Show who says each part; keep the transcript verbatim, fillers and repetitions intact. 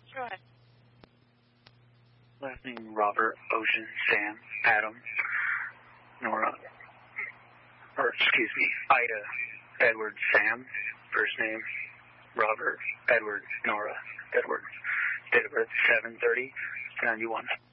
Speaker 1: Go ahead.
Speaker 2: Last name Robert, Ocean, Sam, Adam, Nora, or excuse me, Ida, Edward, Sam. First name Robert, Edward, Nora, Edward. Date of birth seven thirty ninety-one.